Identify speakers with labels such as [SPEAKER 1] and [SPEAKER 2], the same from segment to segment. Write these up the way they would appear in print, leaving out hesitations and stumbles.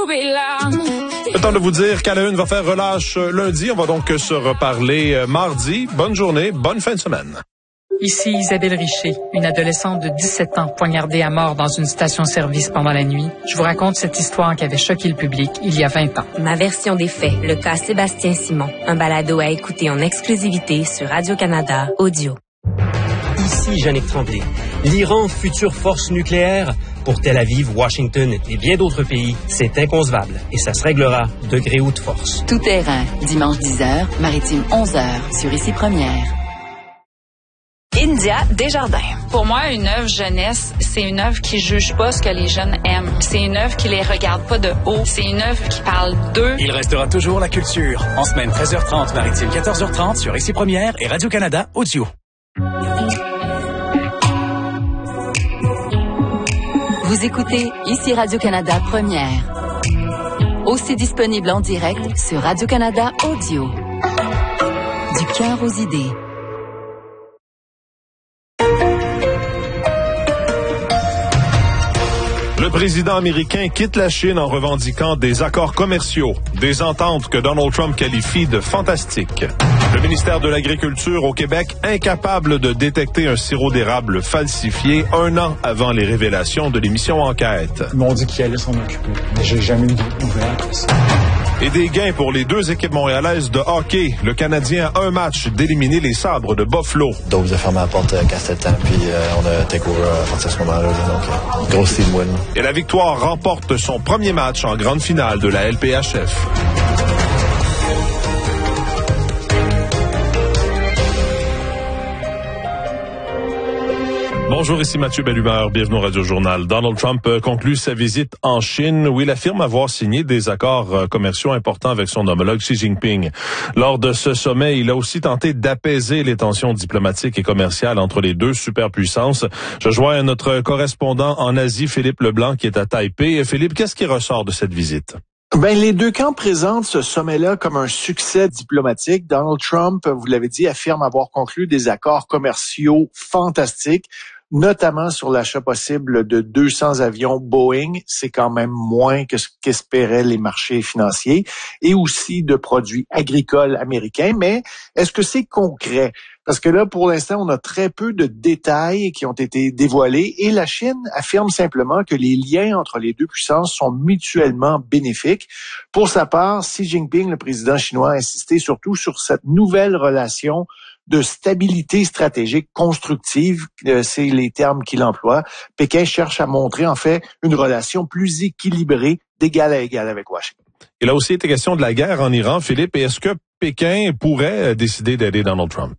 [SPEAKER 1] Le temps de vous dire qu'à la une va faire relâche lundi. On va donc se reparler mardi. Bonne journée, bonne fin de semaine.
[SPEAKER 2] Ici Isabelle Richer, une adolescente de 17 ans poignardée à mort dans une station-service pendant la nuit. Je vous raconte cette histoire qui avait choqué le public il y a 20 ans.
[SPEAKER 3] Ma version des faits, le cas Sébastien Simon. Un balado à écouter en exclusivité sur Radio-Canada Audio.
[SPEAKER 4] Ici Jannick Tremblay. L'Iran, future force nucléaire, pour Tel Aviv, Washington et bien d'autres pays, c'est inconcevable et ça se réglera de gré ou de force.
[SPEAKER 5] Tout terrain, dimanche 10h, maritime 11h, sur Ici Première.
[SPEAKER 6] India Desjardins.
[SPEAKER 7] Pour moi, une œuvre jeunesse, c'est une œuvre qui juge pas ce que les jeunes aiment. C'est une œuvre qui les regarde pas de haut. C'est une œuvre qui parle d'eux.
[SPEAKER 8] Il restera toujours la culture. En semaine 13h30, maritime 14h30 sur Ici Première et Radio-Canada Audio.
[SPEAKER 5] Vous écoutez Ici Radio-Canada Première. Aussi disponible en direct sur Radio-Canada Audio. Du cœur aux idées.
[SPEAKER 1] Le président américain quitte la Chine en revendiquant des accords commerciaux, des ententes que Donald Trump qualifie de fantastiques. Le ministère de l'Agriculture au Québec, incapable de détecter un sirop d'érable falsifié 1 an avant les révélations de l'émission Enquête.
[SPEAKER 9] Ils m'ont dit qu'ils allaient s'en occuper, mais j'ai jamais eu de nouvelles après ça.
[SPEAKER 1] Et des gains pour les 2 équipes montréalaises de hockey. Le Canadien a un match d'éliminer les Sabres de Buffalo.
[SPEAKER 10] Donc, vous avez fermé la porte qu'à 7 ans, puis on a take over à partir de ce moment-là. Donc, grosse team win.
[SPEAKER 1] Et la Victoire remporte son premier match en grande finale de la LPHF. Bonjour, ici Mathieu Bellumeur, bienvenue au Radio Journal. Donald Trump conclut sa visite en Chine où il affirme avoir signé des accords commerciaux importants avec son homologue Xi Jinping. Lors de ce sommet, il a aussi tenté d'apaiser les tensions diplomatiques et commerciales entre les 2 superpuissances. Je joins notre correspondant en Asie, Philippe Leblanc, qui est à Taipei. Philippe, qu'est-ce qui ressort de cette visite?
[SPEAKER 11] Les 2 camps présentent ce sommet-là comme un succès diplomatique. Donald Trump, vous l'avez dit, affirme avoir conclu des accords commerciaux fantastiques, notamment sur l'achat possible de 200 avions Boeing. C'est quand même moins que ce qu'espéraient les marchés financiers, et aussi de produits agricoles américains. Mais est-ce que c'est concret? Parce que là, pour l'instant, on a très peu de détails qui ont été dévoilés et la Chine affirme simplement que les liens entre les 2 puissances sont mutuellement bénéfiques. Pour sa part, Xi Jinping, le président chinois, a insisté surtout sur cette nouvelle relation de stabilité stratégique constructive, c'est les termes qu'il emploie. Pékin cherche à montrer en fait une relation plus équilibrée d'égal à égal avec Washington.
[SPEAKER 1] Il a aussi été question de la guerre en Iran, Philippe, et est-ce que Pékin pourrait décider d'aider Donald Trump?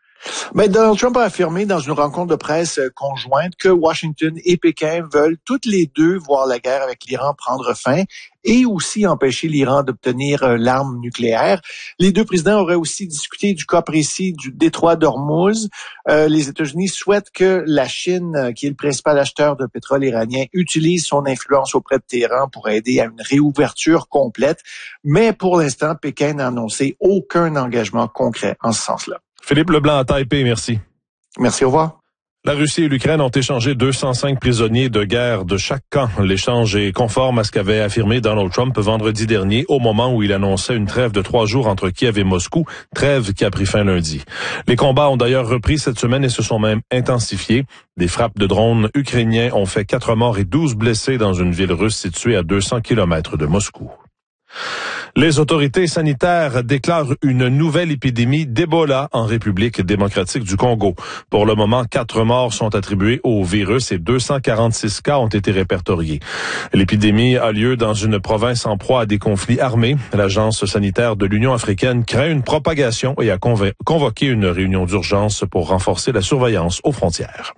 [SPEAKER 11] Donald Trump a affirmé dans une rencontre de presse conjointe que Washington et Pékin veulent toutes les 2 voir la guerre avec l'Iran prendre fin et aussi empêcher l'Iran d'obtenir l'arme nucléaire. Les 2 présidents auraient aussi discuté du cas précis du détroit d'Ormuz. Les États-Unis souhaitent que la Chine, qui est le principal acheteur de pétrole iranien, utilise son influence auprès de Téhéran pour aider à une réouverture complète. Mais pour l'instant, Pékin n'a annoncé aucun engagement concret en ce sens-là.
[SPEAKER 1] Philippe Leblanc à Taipei, merci.
[SPEAKER 11] Merci, au revoir.
[SPEAKER 1] La Russie et l'Ukraine ont échangé 205 prisonniers de guerre de chaque camp. L'échange est conforme à ce qu'avait affirmé Donald Trump vendredi dernier au moment où il annonçait une trêve de 3 jours entre Kiev et Moscou, trêve qui a pris fin lundi. Les combats ont d'ailleurs repris cette semaine et se sont même intensifiés. Des frappes de drones ukrainiens ont fait 4 morts et 12 blessés dans une ville russe située à 200 km de Moscou. Les autorités sanitaires déclarent une nouvelle épidémie d'Ebola en République démocratique du Congo. Pour le moment, 4 morts sont attribués au virus et 246 cas ont été répertoriés. L'épidémie a lieu dans une province en proie à des conflits armés. L'Agence sanitaire de l'Union africaine craint une propagation et a convoqué une réunion d'urgence pour renforcer la surveillance aux frontières.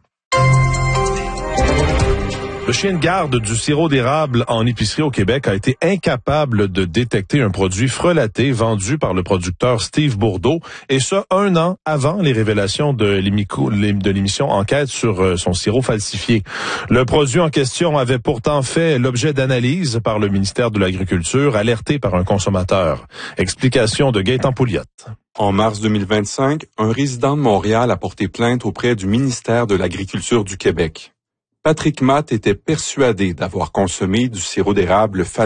[SPEAKER 1] Le chien de garde du sirop d'érable en épicerie au Québec a été incapable de détecter un produit frelaté vendu par le producteur Steve Bourdeau, et ce 1 an avant les révélations de l'émission Enquête sur son sirop falsifié. Le produit en question avait pourtant fait l'objet d'analyse par le ministère de l'Agriculture, alerté par un consommateur. Explication de Gaëtan Pouliot.
[SPEAKER 12] En mars 2025, un résident de Montréal a porté plainte auprès du ministère de l'Agriculture du Québec. Patrick Matt était persuadé d'avoir consommé du sirop d'érable falsifié.